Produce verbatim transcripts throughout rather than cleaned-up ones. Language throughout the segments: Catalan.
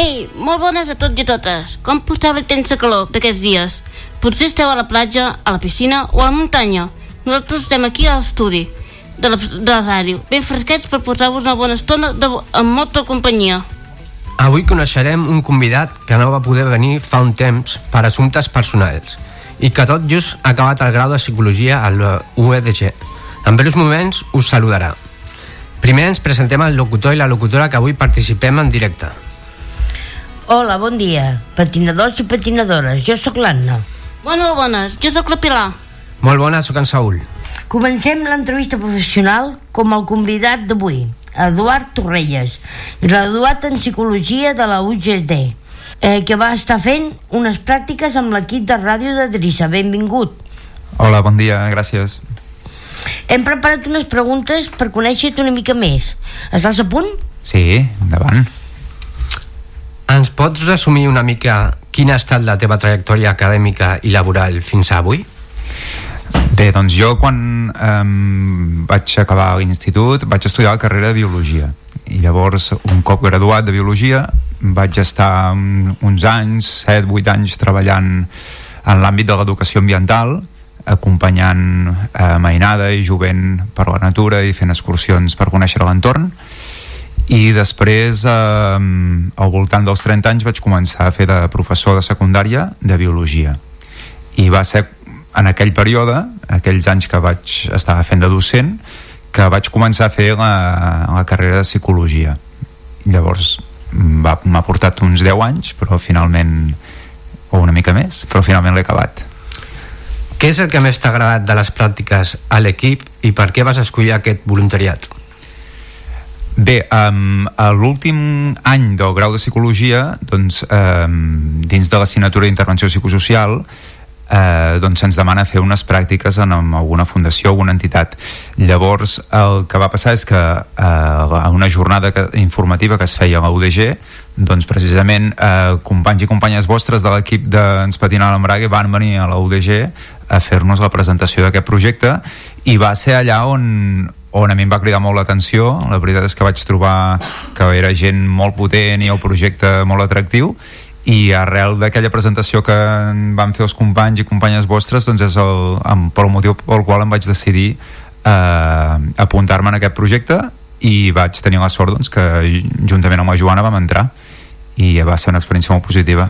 Ei, molt bones a tots i a totes. Com porteu la intensa calor d'aquests dies? Potser esteu a la platja, a la piscina o a la muntanya. Nosaltres estem aquí a l'estudi de la, de la ràdio, ben fresquets per portar-vos una bona estona de, amb molta companyia. Avui coneixerem un convidat que no va poder venir fa un temps per assumptes personals i que tot just ha acabat el grau de Psicologia a la U E D G. En breus moments us saludarà. Primer ens presentem el locutor i la locutora que avui participem en directe. Hola, bon dia, patinadors i patinadores, jo sóc l'Anna. Bona, bones, jo sóc la Pilar. Molt bona, sóc en Saúl. Comencem l'entrevista professional com el convidat d'avui, Eduard Torrelles, graduat en Psicologia de la U G D, eh, que va estar fent unes pràctiques amb l'equip de ràdio de Drissa. Benvingut. Hola, bon dia, gràcies. Hem preparat unes preguntes per conèixer-te una mica més. Estàs a punt? Sí, endavant. Ens pots resumir una mica quina ha estat la teva trajectòria acadèmica i laboral fins avui? Bé, doncs jo quan eh, vaig acabar l'institut vaig estudiar la carrera de Biologia i llavors un cop graduat de Biologia vaig estar uns anys, set vuit anys treballant en l'àmbit de l'educació ambiental, acompanyant eh, mainada i jovent per la natura i fent excursions per conèixer l'entorn. I després, eh, al voltant dels trenta anys, vaig començar a fer de professor de secundària de Biologia. I va ser en aquell període, aquells anys que vaig estar fent de docent, que vaig començar a fer la, la carrera de Psicologia. Llavors va, m'ha portat uns deu anys, però finalment, o una mica més, però finalment l'he acabat. Què és el que més t'ha agradat de les pràctiques a l'equip i per què vas escollir aquest voluntariat? Bé, um, a l'últim any del grau de Psicologia, doncs, um, dins de l'assignatura d'intervenció psicosocial, eh, doncs ens demana fer unes pràctiques en, en alguna fundació, alguna entitat. Llavors, el que va passar és que eh, a una jornada que, informativa que es feia a la U D G, doncs precisament eh, companys i companyes vostres de l'equip d'Ens Patina a l'Embrague van venir a la U D G a fer-nos la presentació d'aquest projecte i va ser allà on, on a mi em va cridar molt l'atenció. La veritat és que vaig trobar que era gent molt potent i el projecte molt atractiu i arrel d'aquella presentació que van fer els companys i companyes vostres doncs és el, per el motiu pel qual em vaig decidir eh, apuntar-me en aquest projecte i vaig tenir la sort doncs, que juntament amb la Joana vam entrar i va ser una experiència molt positiva.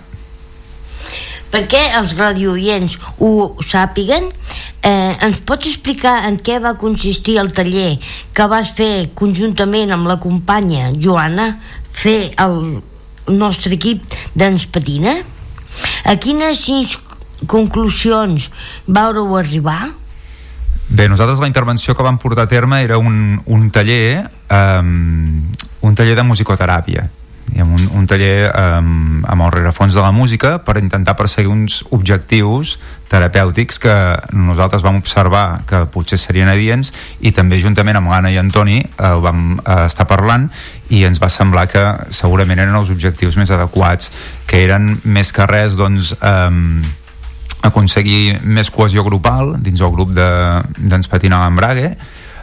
Perquè els radiooients ho sàpiguen, eh, ens pots explicar en què va consistir el taller que vas fer conjuntament amb la companya Joana, fer el nostre equip d'Ens Patina? A quines conclusions vàreu arribar? Bé, nosaltres la intervenció que vam portar a terme era un, un taller um, un taller de musicoteràpia, un, un taller um, amb el rerefons de la música per intentar perseguir uns objectius terapèutics que nosaltres vam observar que potser serien adients i també juntament amb l'Anna i Antoni eh, vam eh, estar parlant i ens va semblar que segurament eren els objectius més adequats, que eren més que res doncs eh, aconseguir més cohesió grupal dins el grup d'Ens Patina a l'Embrague,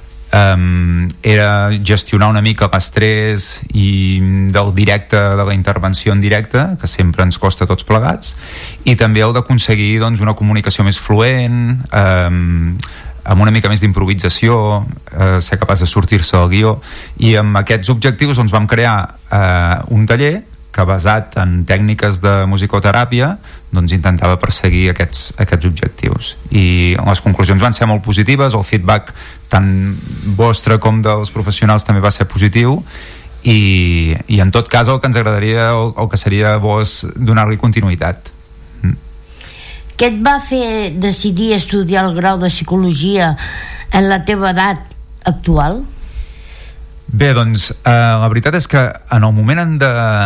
Um, era gestionar una mica l'estrès i del directe, de la intervenció en directe, que sempre ens costa tots plegats, i també el d'aconseguir doncs, una comunicació més fluent, um, amb una mica més d'improvisació, uh, ser capaç de sortir-se del guió, i amb aquests objectius doncs, vam crear uh, un taller que basat en tècniques de musicoteràpia doncs intentava perseguir aquests, aquests objectius i les conclusions van ser molt positives, el feedback tant vostre com dels professionals també va ser positiu i, i en tot cas el que ens agradaria o el que seria bo és donar-li continuïtat. mm. Què et va fer decidir estudiar el grau de Psicologia en la teva edat actual? Bé, doncs, eh, la veritat és que en el moment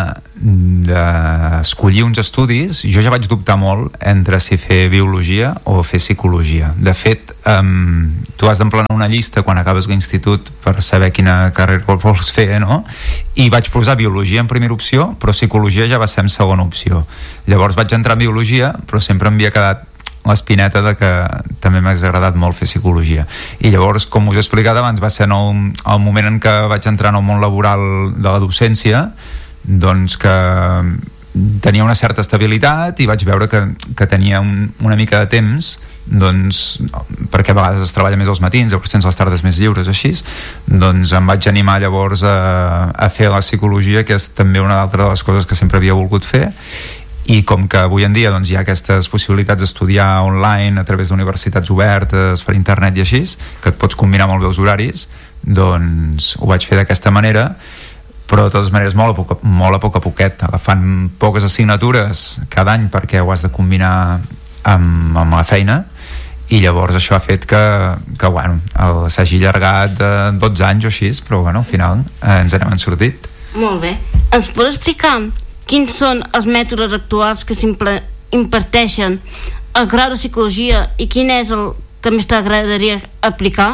d'escollir de, uns estudis jo ja vaig dubtar molt entre si fer biologia o fer psicologia. De fet, eh, tu has d'emplenar una llista quan acabes l'institut per saber quina carrera vols fer, no? I vaig posar biologia en primera opció, però psicologia ja va ser en segona opció. Llavors vaig entrar en biologia, però sempre m'havia quedat l'espineta de que també m'hagués agradat molt fer psicologia. I llavors, com us he explicat abans, va ser en el, el moment en què vaig entrar en el món laboral de la docència, doncs que tenia una certa estabilitat i vaig veure que, que tenia un, una mica de temps, doncs, perquè a vegades es treballa més als matins, llavors tens les tardes més lliures, així, doncs em vaig animar llavors a, a fer la psicologia, que és també una altra de les coses que sempre havia volgut fer. I com que avui en dia doncs, hi ha aquestes possibilitats d'estudiar online a través d'universitats obertes per internet i així, que et pots combinar molt bé els horaris, doncs ho vaig fer d'aquesta manera, però de totes maneres molt a poc, molt a, poc a poquet, agafant poques assignatures cada any perquè ho has de combinar amb, amb la feina, i llavors això ha fet que, que bueno, s'hagi allargat de dotze anys o així, però bueno, al final eh, ens n'hem sortit. Molt bé. Ens pots explicar quins són els mètodes actuals que s'imparteixen al grau de psicologia i quin és el que més t'agradaria aplicar?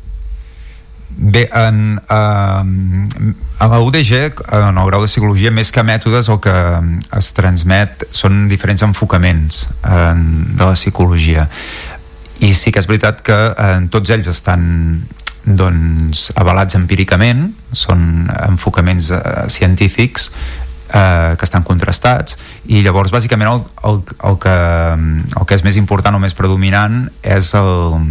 Bé, en, eh, a la U D G, en el grau de psicologia, més que mètodes, el que es transmet són diferents enfocaments eh, de la psicologia. I sí que és veritat que eh, tots ells estan doncs, avalats empíricament, són enfocaments eh, científics eh, que estan contrastats, i llavors bàsicament el, el, el, que, el que és més important o més predominant és el,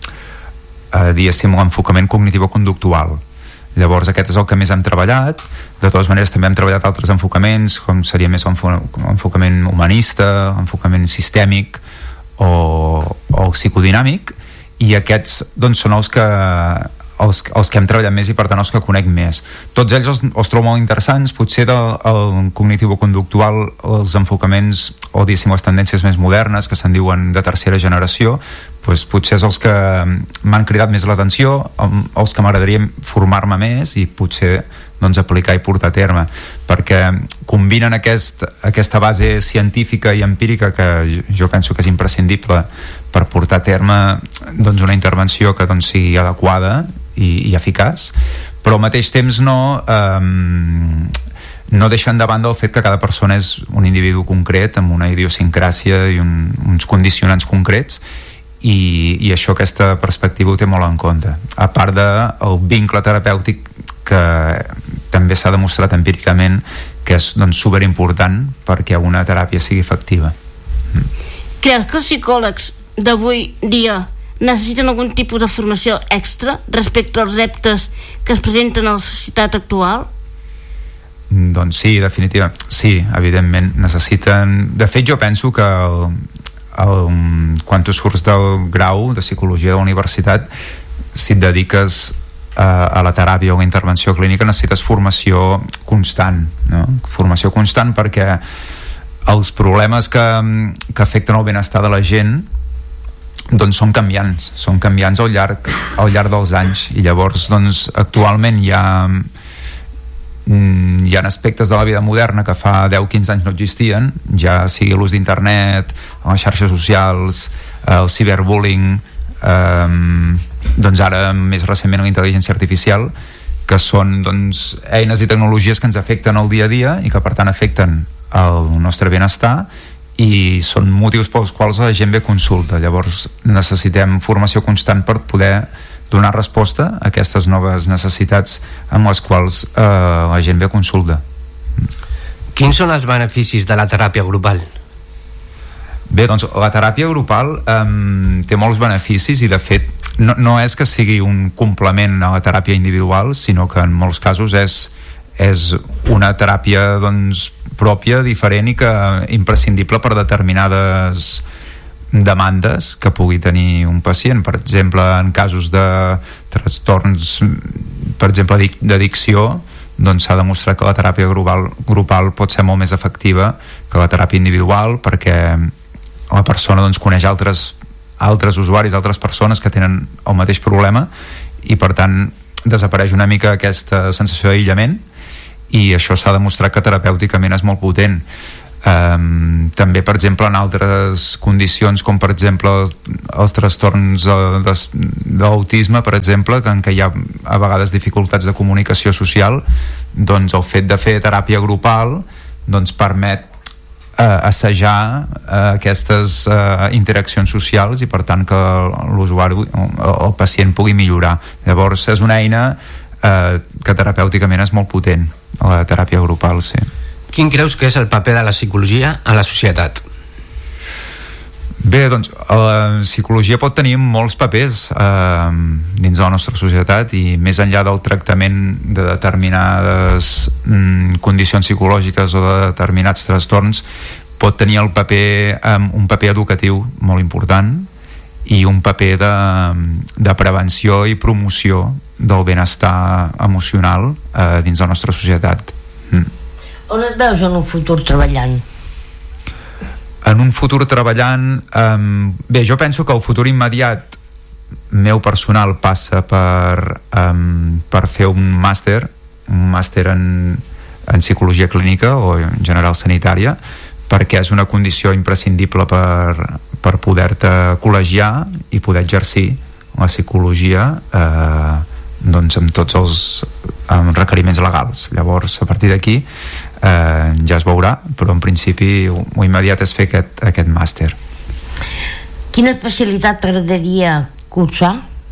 eh, diguéssim, l'enfocament cognitivo-conductual. Llavors aquest és el que més hem treballat. De totes maneres també hem treballat altres enfocaments, com seria més l'enfocament humanista, l'enfocament sistèmic o, o psicodinàmic, i aquests doncs, són els que, els, els que hem treballat més i per tant els que conec més. Tots ells els, els trobo molt interessants. Potser del el cognitivo-conductual, els enfocaments o diguéssim les tendències més modernes que se'n diuen de tercera generació, doncs potser és els que m'han cridat més l'atenció, els que m'agradaria formar-me més i potser doncs, aplicar i portar a terme, perquè combinen aquest, aquesta base científica i empírica que jo, jo penso que és imprescindible per portar a terme doncs, una intervenció que doncs, sigui adequada i, i eficaç, però al mateix temps no eh, no deixen de banda el fet que cada persona és un individu concret amb una idiosincràsia i un, uns condicionants concrets, i, i això, aquesta perspectiva ho té molt en compte, a part del vincle terapèutic que també s'ha demostrat empíricament que és doncs, superimportant perquè una teràpia sigui efectiva. Creus que els psicòlegs d'avui dia necessiten algun tipus de formació extra respecte als reptes que es presenten a la societat actual? Doncs sí, definitiva. Sí, evidentment necessiten... De fet, jo penso que el, el, quan tu surts del grau de psicologia de la universitat, si et dediques a la teràpia o a la intervenció clínica, necessites formació constant, no? Formació constant perquè els problemes que, que afecten el benestar de la gent doncs són canviants, són canviants al llarg, al llarg dels anys, i llavors doncs, actualment hi ha hi ha aspectes de la vida moderna que fa deu a quinze anys no existien, ja sigui l'ús d'internet, les xarxes socials, el ciberbullying, eh, doncs ara més recentment la intel·ligència artificial, que són doncs, eines i tecnologies que ens afecten el dia a dia i que per tant afecten el nostre benestar, i són motius pels quals la gent ve a consulta. Llavors necessitem formació constant per poder donar resposta a aquestes noves necessitats amb les quals eh, la gent ve a consulta. Quins són els beneficis de la teràpia grupal? Bé, doncs la teràpia grupal eh, té molts beneficis, i de fet no, no és que sigui un complement a la teràpia individual, sinó que en molts casos és, és una teràpia doncs, pròpia, diferent i que imprescindible per determinades demandes que pugui tenir un pacient. Per exemple, en casos de trastorns, per exemple, d'addicció, doncs s'ha demostrat que la teràpia grupal, grupal pot ser molt més efectiva que la teràpia individual, perquè la persona doncs, coneix altres, altres usuaris, altres persones que tenen el mateix problema, i per tant desapareix una mica aquesta sensació d'aïllament, i això s'ha demostrat que terapèuticament és molt potent. Um, també, per exemple, en altres condicions, com per exemple els, els trastorns d'autisme, per exemple, que en què hi ha a vegades dificultats de comunicació social, doncs el fet de fer teràpia grupal doncs permet eh, assajar eh, aquestes eh, interaccions socials, i per tant que l'usuari, el, el pacient pugui millorar. Llavors és una eina eh, que terapèuticament és molt potent, la teràpia grupal, sí. Quin creus que és el paper de la psicologia a la societat? Bé, doncs la psicologia pot tenir molts papers eh, dins de la nostra societat, i més enllà del tractament de determinades mm, condicions psicològiques o de determinats trastorns, pot tenir el paper, eh, un paper educatiu molt important i un paper de, de prevenció i promoció del benestar emocional eh, dins de la nostra societat. Mm. On et veus en un futur treballant? En un futur treballant, um, bé, jo penso que el futur immediat meu personal passa per, um, per fer un màster, un màster en, en psicologia clínica o en general sanitària, perquè és una condició imprescindible per, per poder-te col·legiar i poder exercir la psicologia eh, doncs amb tots els amb requeriments legals. Llavors, a partir d'aquí eh, ja es veurà, però en principi ho immediat és fer aquest, aquest màster. Quina especialitat t'agradaria cursar?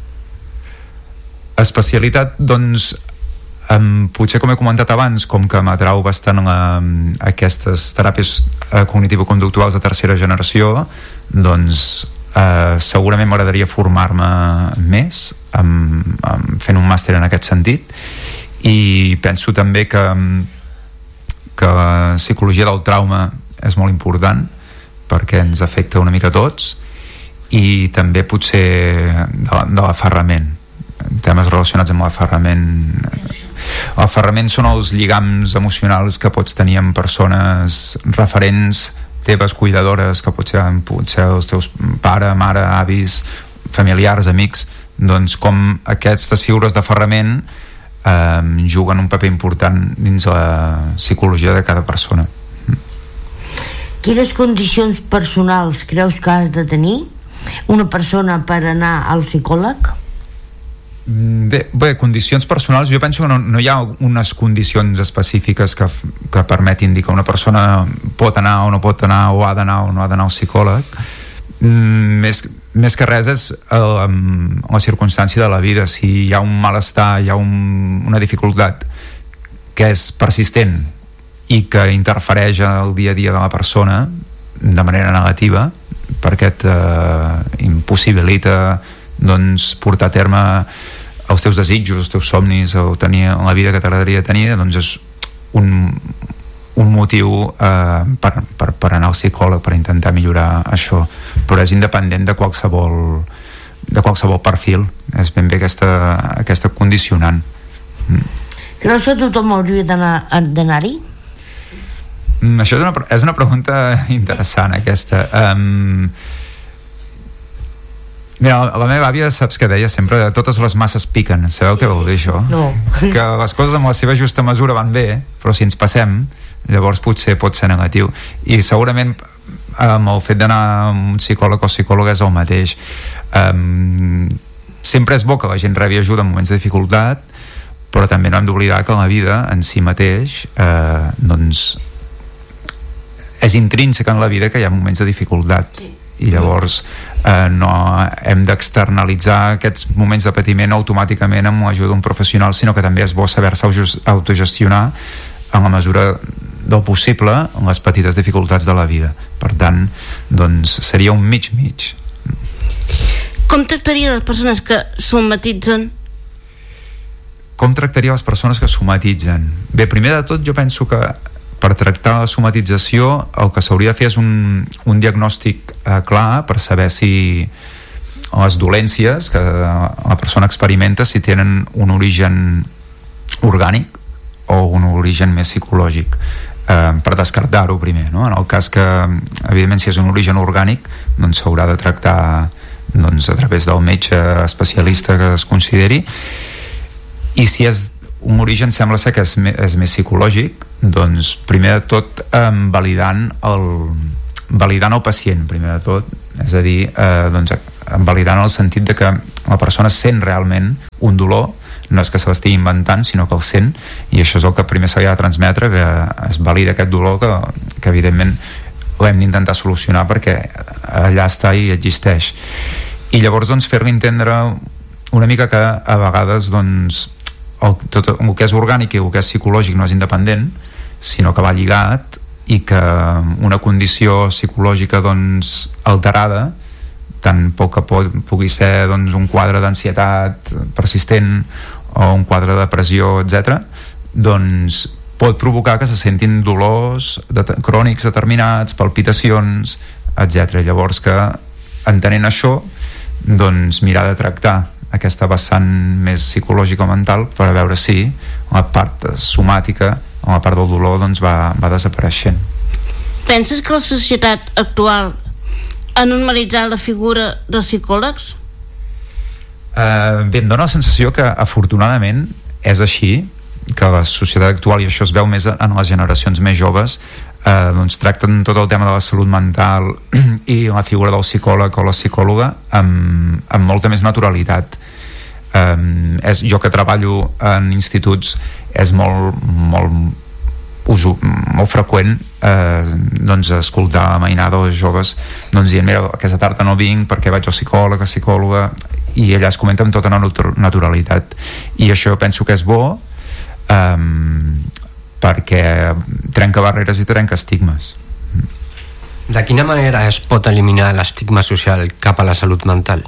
Especialitat, doncs Um, potser, com he comentat abans, com que m'atrau bastant la, aquestes teràpies uh, cognitivo-conductuals de tercera generació, doncs uh, segurament m'agradaria formar-me més um, um, fent un màster en aquest sentit, i penso també que que la psicologia del trauma és molt important perquè ens afecta una mica a tots, i també potser de, de l'aferrament, temes relacionats amb l'aferrament. L'aferrament són els lligams emocionals que pots tenir amb persones referents teves, cuidadores, que potser, potser els teus pare, mare, avis, familiars, amics, doncs com aquestes figures d'aferrament eh, juguen un paper important dins la psicologia de cada persona. Quines condicions personals creus que has de tenir una persona per anar al psicòleg? Bé, bé, condicions personals, jo penso que no, no hi ha unes condicions específiques que, que permetin dir que una persona pot anar o no pot anar, o ha d'anar o no ha d'anar al psicòleg. Mm, més, més que res és eh, la circumstància de la vida. Si hi ha un malestar, hi ha un, una dificultat que és persistent i que interfereix al dia a dia de la persona de manera negativa, perquè et eh, impossibilita doncs portar a terme els teus desitjos, els teus somnis, o tenir la vida que t'agradaria tenir, doncs és un, un motiu eh, per, per, per anar al psicòleg, per intentar millorar això, però és independent de qualsevol de qualsevol perfil, és ben bé aquesta, aquesta condicionant. mm. Creus que tothom hauria d'anar-hi? Mm, això és una, és una pregunta interessant, aquesta. um, Mira, la meva àvia saps que deia sempre totes les masses piquen. Sabeu què vol dir això? No. Que les coses amb la seva justa mesura van bé, però si ens passem, llavors potser pot ser negatiu. I segurament amb el fet d'anar a un psicòleg o psicòloga és el mateix. Um, sempre és bo que la gent rebi ajuda en moments de dificultat, però també no hem d'oblidar que la vida en si mateix eh, doncs és intrínseca en la vida que hi ha moments de dificultat. Sí. I llavors eh, no hem d'externalitzar aquests moments de patiment automàticament amb l'ajuda d'un professional, sinó que també és bo saber-se autogestionar en la mesura del possible en les petites dificultats de la vida. Per tant, doncs seria un mig-mig. Com tractaria les persones que somatitzen? Com tractaria les persones que somatitzen? Bé, primer de tot jo penso que per tractar la somatització el que s'hauria de fer és un, un diagnòstic eh, clar per saber si les dolències que la persona experimenta si tenen un origen orgànic o un origen més psicològic, eh, per descartar-ho primer, no? En el cas que evidentment si és un origen orgànic doncs s'haurà de tractar doncs, a través del metge especialista que es consideri, i si és un origen sembla ser que és, me, és més psicològic, doncs primer de tot eh, validant el validant el pacient, primer de tot, és a dir, eh, doncs, validant el sentit de que la persona sent realment un dolor, no és que se l'estigui inventant, sinó que el sent, i això és el que primer s'ha de transmetre, que es valida aquest dolor, que, que evidentment l'hem d'intentar solucionar perquè allà està i existeix. I llavors doncs fer-li entendre una mica que a vegades doncs el, tot el que és orgànic i el que és psicològic no és independent, sinó que va lligat, i que una condició psicològica doncs alterada, tant poc que pugui ser doncs, un quadre d'ansietat persistent o un quadre de depressió, etcètera, doncs pot provocar que se sentin dolors de, crònics determinats, palpitacions, etcètera. Llavors que, entenent això, doncs mirar de tractar aquesta vessant més psicològica o mental per a veure si la part somàtica o la part del dolor doncs, va, va desapareixent. Penses que la societat actual ha normalitzat la figura dels psicòlegs? Eh, bé, em dóna la sensació que afortunadament és així, que la societat actual, i això es veu més en les generacions més joves, eh, doncs tracten tot el tema de la salut mental i la figura del psicòleg o la psicòloga amb, amb molta més naturalitat. Eh, és, jo que treballo en instituts és molt, molt, uso, molt freqüent eh, doncs escoltar la mainada dels joves doncs dient, mira, aquesta tarda no vinc perquè vaig al psicòleg, a psicòloga, i ella es comenta amb tota una naturalitat, i això penso que és bo, Um, perquè trenca barreres i trenca estigmes. De quina manera es pot eliminar l'estigma social cap a la salut mental?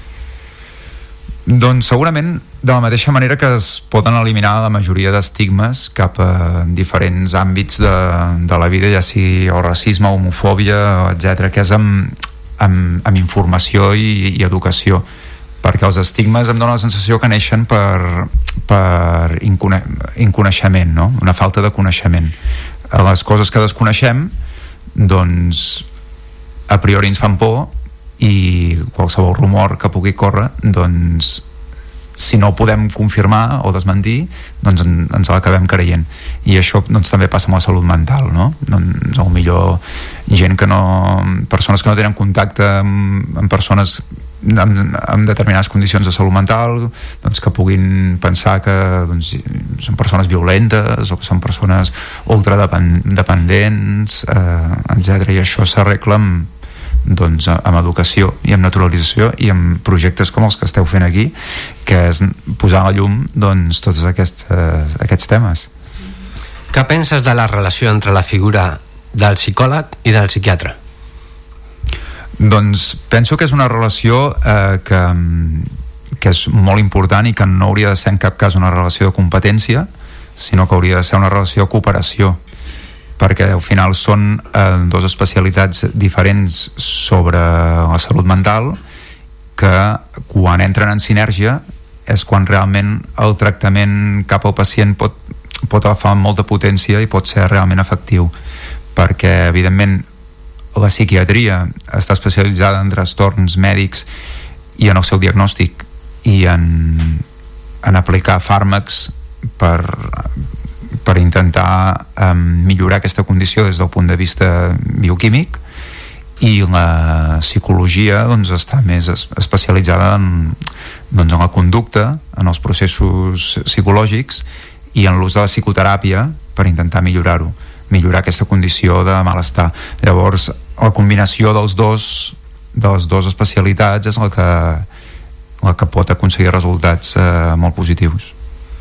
Doncs segurament de la mateixa manera que es poden eliminar la majoria d'estigmes cap a diferents àmbits de, de la vida, ja sigui o racisme, homofòbia, etcètera, que és amb, amb, amb informació i, i educació, perquè els estigmes em dóna la sensació que neixen per, per incone inconeixement, no? Una falta de coneixement. Les coses que desconeixem doncs a priori ens fan por, i qualsevol rumor que pugui córrer doncs si no ho podem confirmar o desmentir doncs en, ens l'acabem creient, i això doncs també passa amb la salut mental, no? Doncs potser gent que no, persones que no tenen contacte amb, amb persones amb, amb determinades condicions de salut mental, doncs que puguin pensar que doncs, són persones violentes o que són persones ultradependents, eh, etcètera, i això s'arregla amb doncs amb educació i amb naturalització i amb projectes com els que esteu fent aquí, que és posar a la llum doncs tots aquests, eh, aquests temes. Què penses de la relació entre la figura del psicòleg i del psiquiatre? Doncs penso que és una relació eh, que, que és molt important i que no hauria de ser en cap cas una relació de competència, sinó que hauria de ser una relació de cooperació, perquè al final són eh, dues especialitats diferents sobre la salut mental que quan entren en sinergia és quan realment el tractament cap al pacient pot, pot agafar molta potència i pot ser realment efectiu, perquè evidentment la psiquiatria està especialitzada en trastorns mèdics i en el seu diagnòstic i en, en aplicar fàrmacs per per intentar um, millorar aquesta condició des del punt de vista bioquímic, i la psicologia doncs, està més es especialitzada en, doncs, en la conducta, en els processos psicològics i en l'ús de la psicoteràpia per intentar millorar-ho, millorar aquesta condició de malestar. Llavors la combinació dels dos de les dues especialitats és la que, la que pot aconseguir resultats eh, molt positius.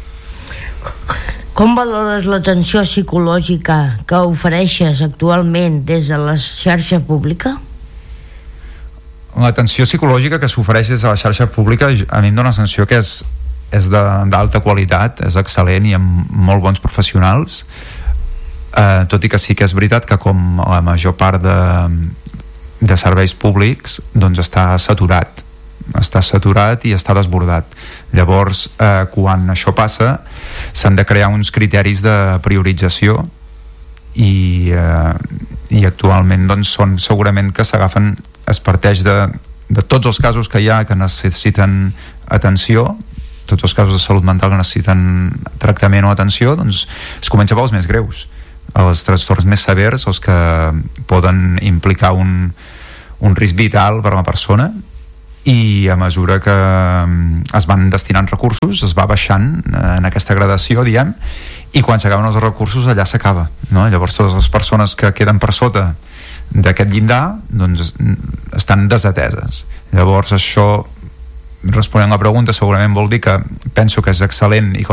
Com valores l'atenció psicològica que ofereixes actualment des de la xarxa pública? L'atenció psicològica que s'ofereix des de la xarxa pública a mi em dóna la sensació que és, és d'alta qualitat, és excel·lent i amb molt bons professionals, eh, tot i que sí que és veritat que com la major part de, de serveis públics doncs està saturat està saturat i està desbordat. Llavors, eh, quan això passa, s'han de crear uns criteris de priorització i, eh, i actualment doncs, són segurament que s'agafen, es parteix de, de tots els casos que hi ha que necessiten atenció, tots els casos de salut mental que necessiten tractament o atenció, doncs es comença pels més greus, els trastorns més severs, els que poden implicar un, un risc vital per a la persona, i a mesura que es van destinant recursos es va baixant en aquesta gradació, diem, i quan s'acaben els recursos allà s'acaba, no? Llavors totes les persones que queden per sota d'aquest llindar doncs estan desateses. Llavors això, responent a la pregunta, segurament vol dir que penso que és excel·lent i que